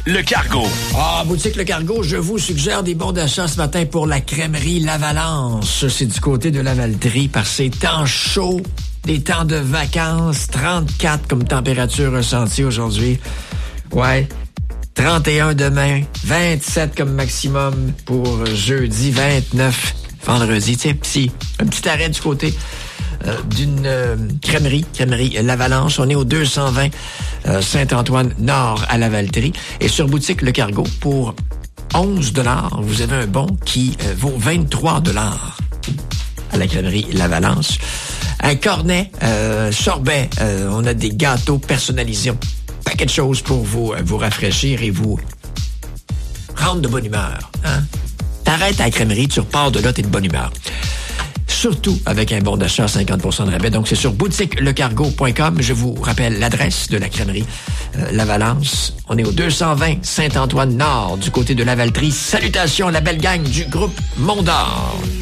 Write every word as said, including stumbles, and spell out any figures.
Le Cargo. Ah, boutique Le Cargo, je vous suggère des bons d'achat ce matin pour la crèmerie Lavalence. C'est du côté de Lavaltrie par ces temps chauds, des temps de vacances, trente-quatre comme température ressentie aujourd'hui. Ouais, trente et un demain, vingt-sept comme maximum pour jeudi, vingt-neuf vendredi. Tiens, petit, un petit arrêt du côté euh, d'une euh, crèmerie, crèmerie Lavalence. On est au deux cent vingt euh, Saint-Antoine-Nord à Lavaltrie. Et sur boutique Le Cargo, pour onze dollars, vous avez un bon qui euh, vaut vingt-trois dollars à la crèmerie Lavalence. Un cornet, euh, sorbet, euh, on a des gâteaux personnalisés, un paquet de choses pour vous, euh, vous rafraîchir et vous rendre de bonne humeur. Hein? T'arrêtes à la crèmerie, tu repars de là, t'es de bonne humeur. Surtout avec un bon d'achat à cinquante pour cent de rabais. Donc, c'est sur boutique le cargo point com. Je vous rappelle l'adresse de la crèmerie euh, Lavalence. On est au deux cent vingt Saint-Antoine-Nord, du côté de Lavaltrie. Salutations à la belle gang du groupe Mondor.